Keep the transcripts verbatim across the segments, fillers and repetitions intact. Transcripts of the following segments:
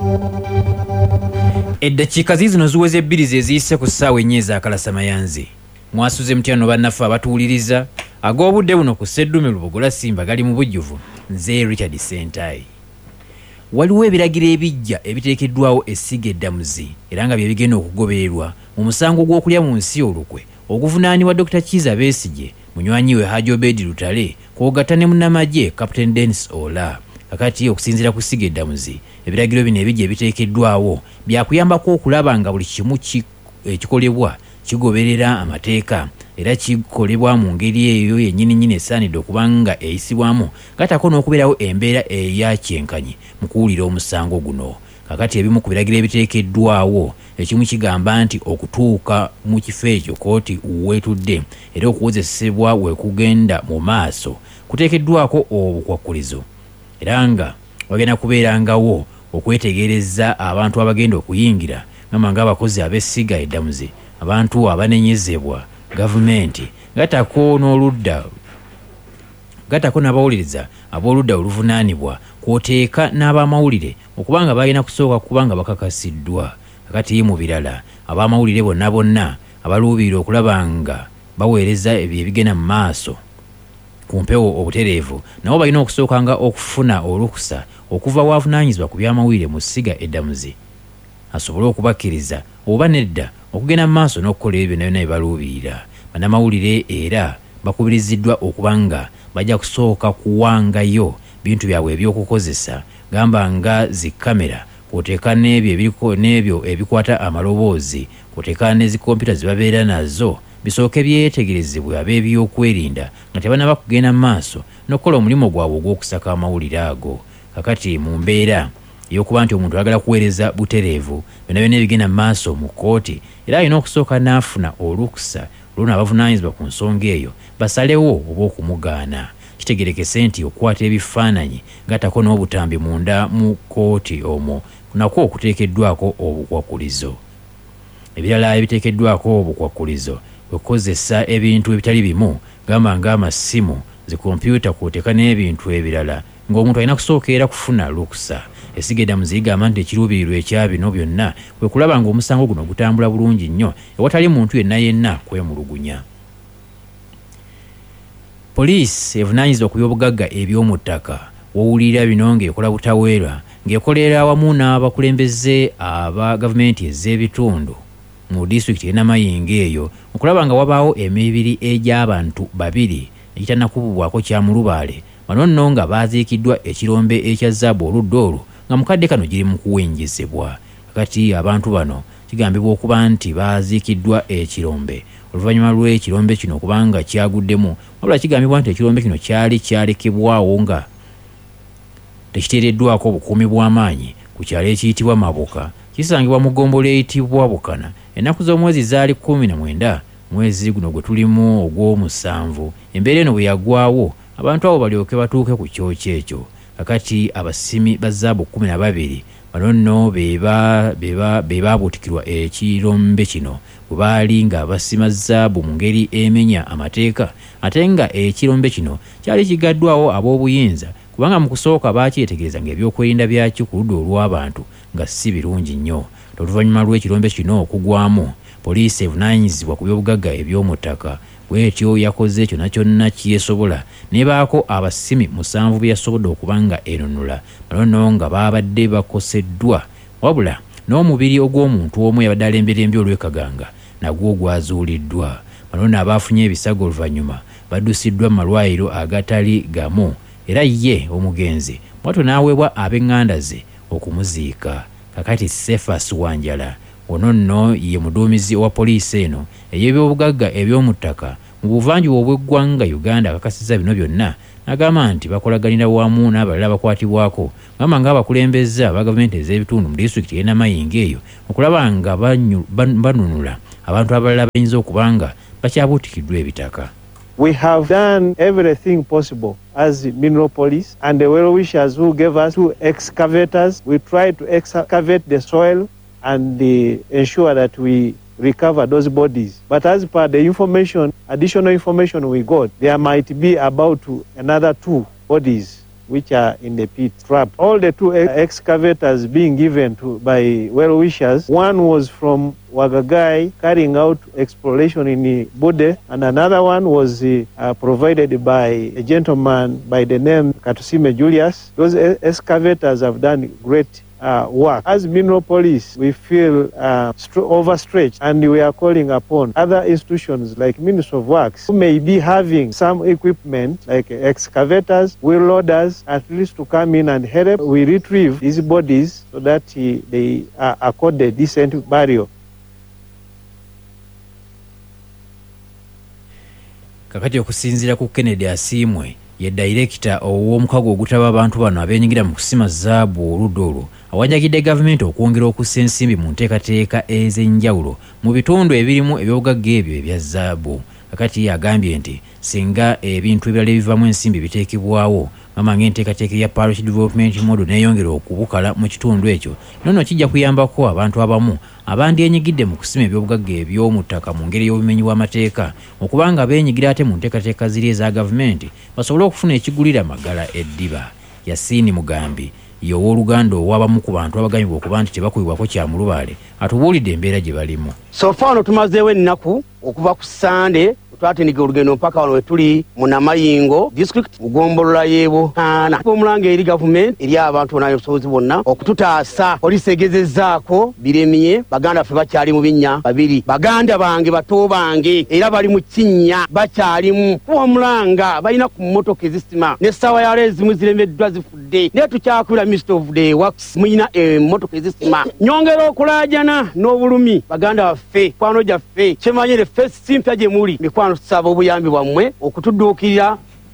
Eddakiika zino ziweze ebbiri ze ziyise ku ssaawa ennya ez'akalasa mayanzi. Mwasuze mutyano bannaffe abatuwuliriza ag'obudde buno ku Sseddume Lubogola Simba gali mu bujjuvu. Nze Richard Sentayi. Waliwo ebiragiro ebijja ebiteekeddwawo essiga eddamuzi era nga bye bigenda okugobererwa mu musango gw'okulya mu nsi olukwe oguvunaanibwa Dokita Kiza Besigye munywanyi we Hajji Obedi Lutale kw'ogatta ne munnamagye Captain Dennis Ola. Kakati okusinziira ku ssiga eddamuzi ebiragiro bino ebijja ebiteekeddwawo byakuyambako okulaba nga buli kimu kikolebwa kigoberera amateeka era kikolebwa mu ngeri eyo yennyini nnyini esaanidde okubanga eyisibwamu katako n'okubeerawo embeera eya kyenkanyi mu kuwulira omusango guno. Kakati ebimu ku biragiro ebiteekeddwawo ekimu kigamba nti okutuuka mu kifo ekyo kooti weetudde era okuwozesebwa we kugenda mu maaso kuteekeddwako obukwakkulizo era nga wagenda kubeerangawo okwetegereza abantu abagenda okuyingira ngamba ng'abakozi ab'essiga eddamuzi, abantu abanenyezebwa gavumenti gatako n'oludda gatako n'abawuliriza ab'oludda oluvunaanibwa kwoteeka n'abamawulire okubanga balina kusooka kubanga bakakasiddwa. Kakati mu birala abamawulire bonna bonna abaluubirira okulaba nga baweereza ebyo ebigenda mu maaso ku mpewo obutereevu nabo balina okusookanga okufuna olukusa okuva waavunaanyizibwa ku byamawulire mu ssiga eddamuzi asobole okubakkiriza oba nedda okugenda mu maaso n'okukola ebyo byonna byonna bye baluubirira. Bannamawulire era bakubiriziddwa okuba nga bajja kusooka kuwangayo bintu byabwe ebyokukozesa gamba nga zikamera kwoteeka n'ebyo ebiriko n'ebyo ebikwata amaloboozi kwoteeka ne zikompyuta ze babeera nazo bisooke byetegerezebwe ab'ebyokwerinda nga tebanaba kugenda mu maaso n'okukola omulimu gwabwe ogw'okusaka amawulire ago. Kakati mu mbeera ey'okuba nti omuntu ayagala kuweereza butereevu byonna byonna ebigenda mu maaso mu kkooti era alina okusooka n'afuna olukusa olwo abavunaanyizibwa ku nsonga eyo basalewo oba okumugaana. Kitegerekese nti okukwata ebifaananyi gatako n'obutambi munda mu kkooti omwo nakwo okuteekeddwako obukwakkulizo. Ebirala ebiteekeddwako obukwakkulizo okukozesa ebintu ebitali bimu gamba ng'amasimu, zikompyuta kwoteeka n'ebintu ebirala ng'omuntu alina kusookera kufuna lukusa. Essiga eddamuzi ligamba nti ekiruubirirwa ekya bino byonna kwe kulaba ng'omusango guno gutambula bulungi nnyo ewatali muntu yenna yenna kwemulugunya. Poliisi evunaanyizibwa ku by'obugagga eby'omu ttaka wowulira bino ng'ekola butaweerwa ng'ekolera awamu n'abakulembeze aba gavumenti ez'ebitundu mu disitulikiti y'e Namayinga eyo okulaba nga wabaawo emibiri egy'abantu babiri ekitannakubibwako kya Mulubaale bano nno nga baaziikiddwa ekirombe ekya zaabu oludda olwo nga mukadde kano giri mu kuwenjezebwa. Kakati abantu bano kigambibwa okuba nti baaziikiddwa ekirombe oluvannyuma lw'ekirombe kino kubanga kyaguddemu wabula kigambibwa nti ekirombe kino kyali kyalekebwawo nga tekiteereddwako obukuumi bw'amaanyi ku kyalo ekiyitibwa Mabuka kisangibwa mu ggombolo eyitibwa Bukana. Ennaku z'omwezi zaali kkumi na mwenda mwezi guno gwe tulimu ogw'omusanvu. Embeera eno bwe yagwawo abantu abo balyoke batuuke ku kyokyo ekyo. Kakati abasimi ba zaabu kkumi na babiri bano nno be baabuutikirwa ekirombe kino bwe baali nga basima zaabu mu ngeri emenya amateeka ate nga ekirombe kino kyali kigaddwawo ab'obuyinza kubanga mu kusooka baakyetegereza ng'ebyokwerinda byakyo ku ludda olw'abantu nga si birungi nnyo. Oluvannyuma lw'ekirombe kino okugwamu poliisi evunaanyizibwa ku by'obugagga eby'omu ttaka bw'etyo yakoze kyonna kyonna kyesobola nebaako abasimi musanvu bye yasobodde okuba nga enunula bano nno nga baabadde bakoseddwa wabula n'omubiri ogw'omuntu omu yabadde alemberembi olw'ekaganga nagwo gwazuuliddwa. Bano nno abaafunye ebisago oluvannyuma baddusiddwa mu malwaliro agatali gamu era ye omugenzi mwatyo n'aweebwa ab'eŋŋanda ze okumuziika. Kakati Sefas Wanjala ono nno ye muduumizi owa poliisi eno ey'ebyobugagga eby'omu ttaka mu buvanjuba obw'eggwanga Uganda akakasizza bino byonna n'agamba nti bakolaganira wamu n'abalala bakwatibwako gamba ng'abakulembeze aba gavumenti ez'ebitundu mu disitulikiti y'e Namayinga eyo okulaba nga banunula abantu abalala bayinza okuba nga bakyabuutikiddwa ebitaka. We have done everything possible as Mineral Police and the well-wishers who gave us two excavators. We tried to excavate the soil and uh, ensure that we recover those bodies. But as per the information, additional information we got, there might be about another two bodies which are in the pit trapped. All the two excavators being given to by well-wishers, one was from Wagagai carrying out exploration in Bude, and another one was uh, uh, provided by a gentleman by the name Katusime Julius. Those excavators have done great Uh, work. As Mineral Police, we feel uh, st- overstretched, and we are calling upon other institutions like Ministry of Works who may be having some equipment like excavators, wheel loaders, at least to come in and help we retrieve these bodies so that uh, they are accorded decent burial. Kakati okusinziira ku Kennedy Asiimwe ye director ow'omukago ogutaba abantu bano abeenyigira mu kusima zaabu oludda olwo awanjagidde gavumenti okwongera okussa ensimbi mu nteekateeka ez'enjawulo mu bitundu ebirimu ebyobugagga ebyo ebya zaabu. Kakati yagambye nti singa ebintu ebirala ebivamu ensimbi biteekebwawo mama ng'enteekateeka ya parish development model neeyongera okubukala mu kitundu ekyo, nono kijja kuyambako abantu abamu abandyenyigidde mu kusima ebyobugagga eby'omu ttaka mu ngeri y'obumenyi bw'amateeka okubanga beenyigira ate mu nteekateeka ziri eza gavumenti basobole okufuna ekigulira magala eddiba. Yasiini Mugambi y'owooluganda ow'abamu ku bantu abagambibwa okuba nti tebakubibwako kyamulubaale atubuulidde embeera gye balimu. So far ono tumazeewo ennaku okuva ku Sande twatendeka olugendo mpaka wano we tuli mu Namayingo district mugombolola yeebo ana omulanga eri gavumenti eri abantu bonna obusobozi bonna okututaasa poliisi egezezzaako biremye baganda ffe bakyali mu binnya babiri baganda bange bato bange era bali mu kinnya bakyalimu kuba omulanga balina ku mmotoka ezisima n'essaawa ya ezimu ziremeddwa zifudde naye tukyakubira Minister of the Works muyina emmotoka ezisima nyongera okulaajana n'obulumi baganda baffe kwano gyaffe kyemanyire first simpya gye muli mikwano tusaba obuyambi bwammwe okutudduukirira.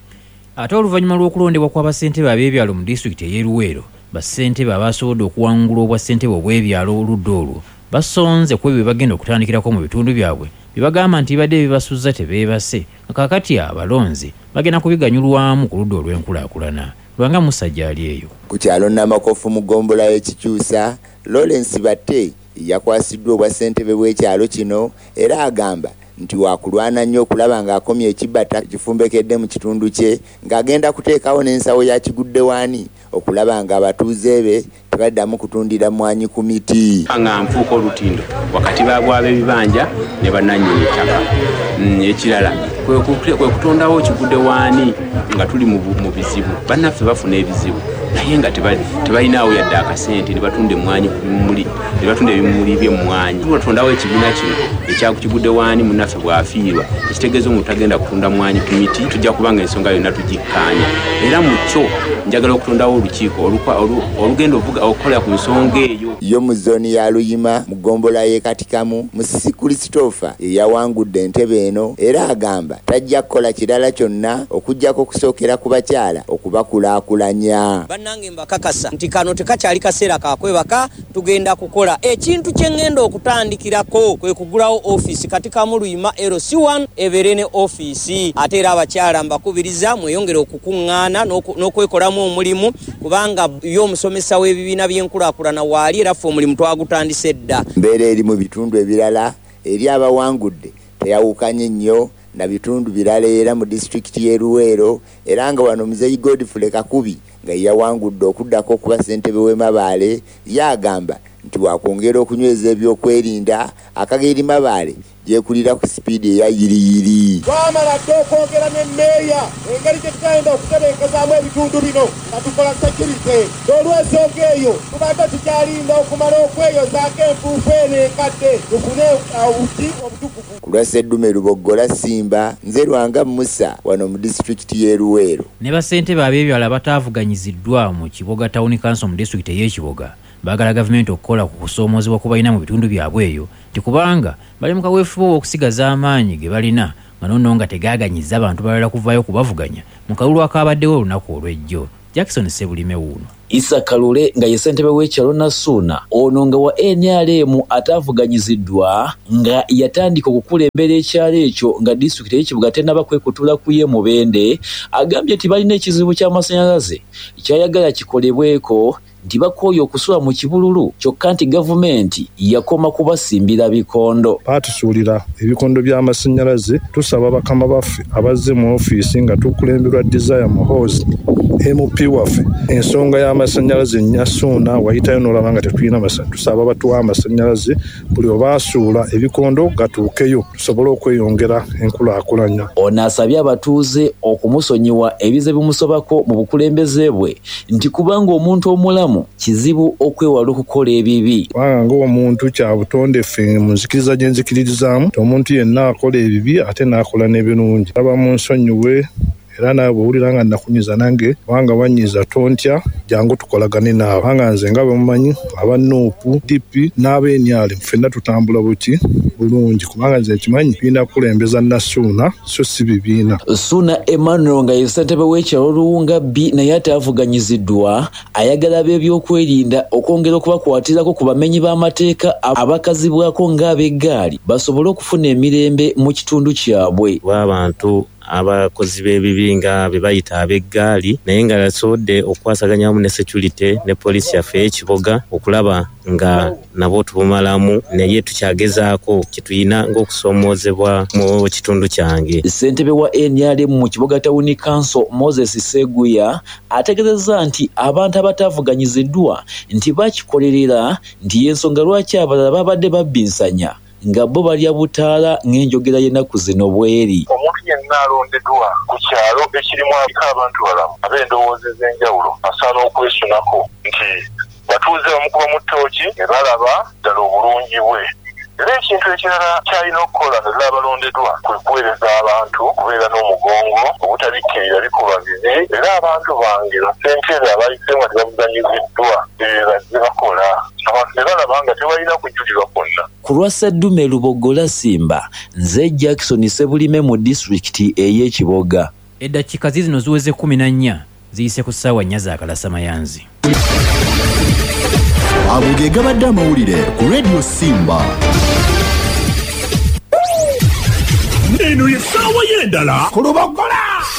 Ate oluvannyuma lw'okulondebwa kw'abassentebe ab'ebyalo mu disitulikiti ey'e Luweero, bassentebe abasobodde okuwangula obwassentebe obw'ebyalo oludda olwo basonze ku ebyo bye bagenda okutandikirako mu bitundu byabwe bye bagamba nti bibadde bibasuzza tebeebase nga kaakati abalonzi bagenda kubiganyulwamu ku ludda olw'enkulaakulana. Lwanga Musajja ali eyo. Ku kyalo Namakofu mu ggombolola y'Ekikyusa, Lawrence Batte yakwasiddwa obwassentebe bw'ekyalo kino era agamba nti wakulwana nnyo okulaba ng'akomya ekibata kifumbekedde mu kitundu kye ng'agenda kuteekawo n'ensawo ya kiguddewaani okulaba ng'abatuuze be tebaddamu kutundira mwanyi ku miti. Nga nfuuka olutindo wakati baabwaba ebibanja ne bannannyini ettaka. Ekirala kwe kutondawo ekiguddewaani nga tuli mu bizibu bannaffe bafuna ebizibu naye nga tebalinawo yadde akasente ne batunda emmwanyi ku bimuli ne batunda ebimuli by'emmwanyi. Tutondawo ekibiina kino ekyakukiguddewaani munnaffe bw'afiirwa ekitegeeza omuntu tagenda kutunda mwanyi ku miti tujja kubanga ensonga yonna tugikkaanya era mu kyo njagala okutondawo olukiiko olugenda okukola ku nsonga eyo. Yo mu zooni ya Luyima mu ggombolola y'e Katikamu Musisi Christopher eyawangudde entebe eno era agamba tajja kukola kirala kyonna okuggyako okusookera ku bakyala okubakulaakulanya. Bannange mbakakasa nti kano tekakyali kaseera kakwebaka tugenda kukola ekintu kye ngenda okutandikirako kwe kugulawo ofiisi Katikamu Luyima L C one ebeere ne ofiisi ate era abakyala mbakubiriza mweyongere okukuŋŋaana n'okwekolamu omulimu kubanga y'omusomesa w'ebibiina by'enkulaakulana waali era ffe omulimu twagutandise dda. Mbeera eri mu bitundu ebirala eri abawangudde teyawukanye nnyo na bitundu birala era mu disitulikiti y'e Luweero era nga wano Muzeeyi Godfrey Kakubi nga yawangudde okuddako okuba ssentebe w'e Mabaale yagamba nti wakwongera okunyweza ebyokwerinda akageri Mabaale gyekulira ku sipiidi eya yiriyiri. Twamala dde okwogera n'emmeeya engeri gye tutagenda okutebenkezaamu ebitundu bino nga tukola sekirite olw'ensonga eyo tubadde tukyalinda okumala okweyozaako enfuufu eno enkadde tufune obuti obutukuvu. Ku lwa Sseddume Luboggola Simba nze Lwanga Musa wano mu disitulikiti y'e Luweero. Ne bassentebe ab'ebyalo abataavuganyiziddwa mu Kiboga Town Council mu disitulikiti ey'Ekiboga baagala gavumenti okukola ku kusoomoozebwa kwe balina mu bitundu byabwe eyo nti kubanga bali mu kaweefube okusigaza amaanyi ge balina nga nonno nga tegaaganyiza abantu balala kuvaayo kubavuganya mu kalulu akaabaddewo olunaku olw'ejjo. Jackson Sebulime wuuno. Issa Kalule nga ye ssentebe w'ekyalo Nasuuna ono nga wa N R M ataavuganyiziddwa nga yatandika okukulembera ekyalo ekyo nga disitulikiti y'Ekibuga tennaba kwekutula ku ye Mubende agambye nti balina ekizibu ky'amasannyalaze kyayagala kikolebweko nti bakooye okusula mu kibululu kyokka nti gavumenti yakoma kubasimbira bikondo. Baatusuulira ebikondo by'amasannyalaze tusaba bakama baffe abazze mu ofiisi nga tukulemberwa Desire Muhoozi M P waffe ensonga y'amasannyalaze Nyasuuna wayitayo n'olaba nga tetulina masannyalaze tusaba batuwa amasannyalaze buli obaasuula ebikondo gatuukeyo tusobole okweyongera enkulaakulanya. Ono asabye abatuuze okumusonyiwa ebize bimusobako mu bukulembeze bwe nti kubanga omuntu omulamu kizibu okwewala okukola ebibi. Kubanga ng'omuntu kya butonde ffe mu nzikiriza gye nzikiririzaamu omuntu yenna akola ebibi ate n'akola n'ebirungi. Aba mu nsonyiwe era nawe bw'owulira nga nakunyiza nange kubanga wanyiza tontya jangu tukolagane naawe. Kubanga nze nga bwe mumanyi aba Nuupu D P n'ab'Enyali ffenna tutambula buti bulungi kubanga nze nkimanyi biina kukulembeza Nasuuna so si bibiina. Suuna Emmanuel nga ye ssentebe w'ekyalo Luwunga B naye ate avuganyiziddwa ayagala ab'ebyokwerinda okwongera okubakwatirako ku bamenyi b'amateeka abakazibwako ng'ab'eggaali basobole okufuna emirembe mu kitundu kyabwe. Abantu abakozi b'ebibi nga be bayita ab'eggaali naye nga basobodde okukwasaganya wamu ne security ne poliisi yaffe y'ekibuga okulaba nga nabo tubumalamu naye tukyagezaako kituyina ng'okusoomoozebwa mu kitundu kyange. Ssentebe wa N R M mu Kibuga Town Council Moses Seguya ategeezezza nti abantu abatavuganyiziddwa nti bakikolerera nti y'ensonga lwaki abalala babadde babbinsanya nga bo balya butaala ng'enjogera y'ennaku zino bweri. Omuntu yenna alondeddwa ku kyalo ekirimu abantu balamu ab'endowooza ez'enjawulo asaana okwesunako nti batuuze bamukuba mu ttooki ne balaba ddala obulungi bwe. Era ekintu ekirala kyalina okukola naddala abalondeddwa kwe kuweereza abantu kubeera n'omugongo obutabikkirira bikubagizi era abantu bange basentebe abayise nga tebavuganyizddwa bazze bakola abantu ne balaba nga tebalina kujjulirwa kwonna. Ku lwa Sseddume Lubogola Simba nze Jackson Sebulime mu disitulikiti ey'Ekiboga. Eddakiika zino ziweze kumi na nnya ziyise ku ssaawa nnya za Kalasamayanzi. Ago ge gabadde amawulire ku Radio Simba. Eno ye ssaawa y'endala ku Lubogola.